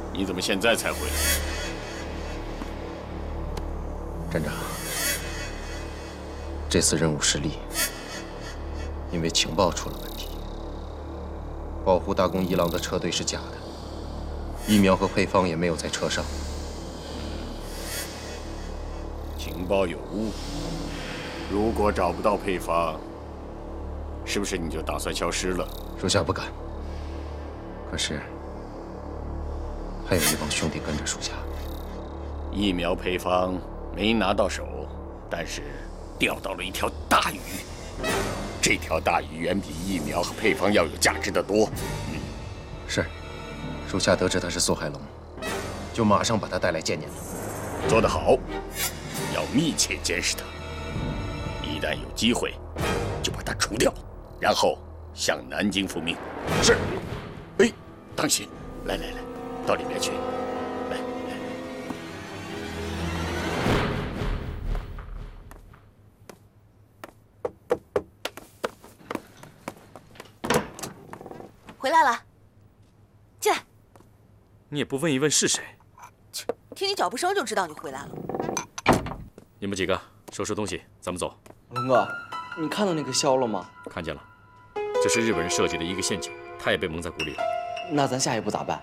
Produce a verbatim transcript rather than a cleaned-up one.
你怎么现在才回来？ 站长，这次任务失利，因为情报出了问题。保护大宫一郎的车队是假的，疫苗和配方也没有在车上。 情报有误。如果找不到配方，是不是你就打算消失了？ 属下不敢。可是，还有一帮兄弟跟着属下。 疫苗配方没拿到手，但是钓到了一条大鱼。这条大鱼远比疫苗和配方要有价值的多。嗯， 是。属下得知他是苏海龙，就马上把他带来见您了。 做得好，要密切监视他。一旦有机会，就把他除掉，然后向南京复命。是。哎，当心！来来来，到里面去。来来。 回来了，进来。 你也不问一问是谁？ 听你脚步声就知道你回来了。 你们几个收拾东西，咱们走。 龙哥，你看到那个枭了吗？ 看见了，这是日本人设计的一个陷阱，他也被蒙在鼓里了。 那咱下一步咋办？